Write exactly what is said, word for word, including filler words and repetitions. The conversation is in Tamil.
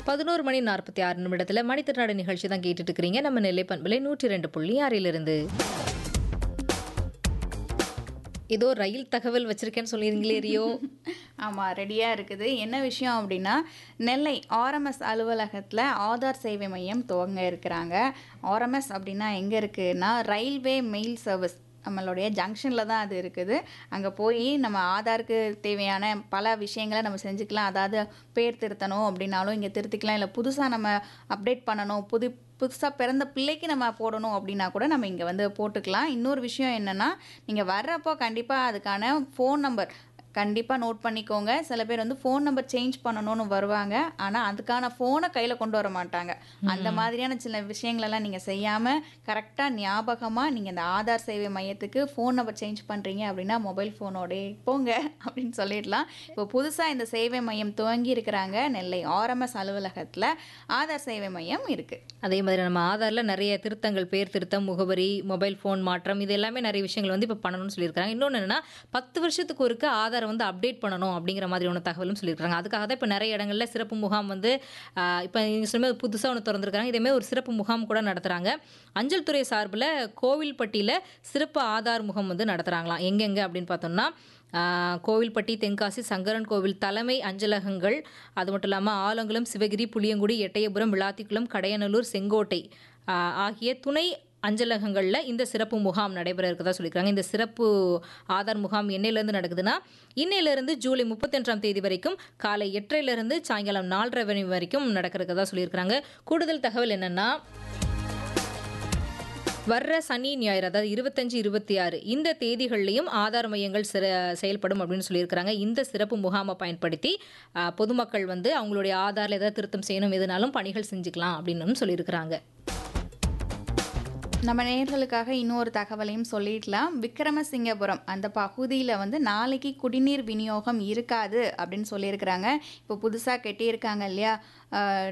பதினொரு மணி நாற்பத்தி ஆறு நிமிடத்துல மணித்திருநாடு நிகழ்ச்சி தான் கேட்டுட்டு இருக்கிறீங்க. நம்ம நெல்லை பண்பலை நூற்றி ரெண்டு புள்ளி ஆறிலிருந்து. ஏதோ ரயில் தகவல் வச்சிருக்கேன்னு சொல்லியிருங்களே ரியோ. ஆமாம், ரெடியாக இருக்குது. என்ன விஷயம் அப்படின்னா, நெல்லை ஆர்எம்எஸ் அலுவலகத்தில் ஆதார் சேவை மையம் துவங்க இருக்கிறாங்க. ஆர்எம்எஸ் அப்படின்னா எங்கே இருக்குன்னா, ரயில்வே மெயில் சர்வீஸ் நம்மளுடைய ஜங்ஷனில் தான் அது இருக்குது. அங்கே போய் நம்ம ஆதாருக்கு தேவையான பல விஷயங்களை நம்ம செஞ்சுக்கலாம். அதாவது பேர் திருத்தணும் அப்படின்னாலும் இங்கே திருத்திக்கலாம். இல்லை புதுசாக நம்ம அப்டேட் பண்ணணும், புது புதுசாக பிறந்த பிள்ளைக்கு நம்ம போடணும் அப்படின்னா கூட நம்ம இங்கே வந்து போட்டுக்கலாம். இன்னொரு விஷயம் என்னென்னா, நீங்கள் வர்றப்போ கண்டிப்பாக அதுக்கான ஃபோன் நம்பர் கண்டிப்பாக நோட் பண்ணிக்கோங்க. சில பேர் வந்து ஃபோன் நம்பர் சேஞ்ச் பண்ணணும்னு வருவாங்க, ஆனால் அதுக்கான ஃபோனை கையில் கொண்டு வர மாட்டாங்க. அந்த மாதிரியான சில விஷயங்களெல்லாம் நீங்கள் செய்யாமல் கரெக்டாக ஞாபகமாக நீங்கள் இந்த ஆதார் சேவை மையத்துக்கு ஃபோன் நம்பர் சேஞ்ச் பண்ணுறீங்க அப்படின்னா மொபைல் ஃபோனோடே போங்க அப்படின்னு சொல்லிடலாம். இப்போ புதுசாக இந்த சேவை மையம் துவங்கி இருக்கிறாங்க. நெல்லை ஆர்எம்எஸ் அலுவலகத்தில் ஆதார் சேவை மையம் இருக்குது. அதே மாதிரி நம்ம ஆதாரில் நிறைய திருத்தங்கள், பேர் திருத்தம், முகவரி, மொபைல் ஃபோன் மாற்றம், இது எல்லாமே நிறைய விஷயங்கள் வந்து இப்போ பண்ணணும்னு சொல்லியிருக்காங்க. இன்னொன்று என்னென்னா, பத்து வருஷத்துக்கு ஒருக்க ஆதார் வந்து அப்டேட் பண்ணணும் அப்படிங்கிற மாதிரியான தகவலும் சொல்லியிருக்காங்க. அதுக்காக தான் இப்போ நிறைய இடங்களில் சிறப்பு முகாம் வந்து இப்போ நீங்கள் சொன்ன புதுசாக ஒன்று திறந்துருக்காங்க. இதேமாதிரி ஒரு சிறப்பு முகாம் கூட நடத்துகிறாங்க. அஞ்சல் துறை சார்பில் கோவில்பட்டியில் சிறப்பு ஆதார் முகாம் வந்து நடத்துகிறாங்களாம். எங்கெங்கே அப்படின்னு பார்த்தோம்னா, கோவில்பட்டி, தென்காசி, சங்கரன் கோவில் தலைமை அஞ்சலகங்கள், அது மட்டும் இல்லாமல் ஆலங்குளம், சிவகிரி, புளியங்குடி, எட்டயபுரம், விளாத்திக்குளம், கடையநல்லூர், செங்கோட்டை ஆகிய துணை அஞ்சலகங்களில் இந்த சிறப்பு முகாம் நடைபெற இருக்கதா சொல்லியிருக்காங்க. இந்த சிறப்பு ஆதார் முகாம் என்னையிலேருந்து நடக்குதுன்னா, இன்னையிலேருந்து ஜூலை முப்பத்தி ஒன்றாம் தேதி வரைக்கும் காலை எட்டரையிலிருந்து சாயங்காலம் நாலரை மணி வரைக்கும் நடக்கிறதா சொல்லியிருக்காங்க. கூடுதல் தகவல் என்னென்னா, வர்ற சனி ஞாயிறு, அதாவது இருபத்தஞ்சு இருபத்தி ஆறு இந்த தேதிகள்லையும் ஆதார் மையங்கள் செயல்படும் அப்படின்னு சொல்லியிருக்கிறாங்க. இந்த சிறப்பு முகாமை பயன்படுத்தி பொதுமக்கள் வந்து அவங்களுடைய ஆதாரில் ஏதாவது திருத்தம் செய்யணும், எதுனாலும் பணிகள் செஞ்சுக்கலாம் அப்படின்னு சொல்லியிருக்கிறாங்க. நம்ம நேயர்களுக்காக இன்னொரு தகவலையும் சொல்லிடலாம். விக்ரமசிங்கபுரம் அந்த பகுதியில் வந்து நாளைக்கு குடிநீர் விநியோகம் இருக்காது அப்படின்னு சொல்லியிருக்கிறாங்க. இப்போ புதுசாக கட்டியிருக்காங்க இல்லையா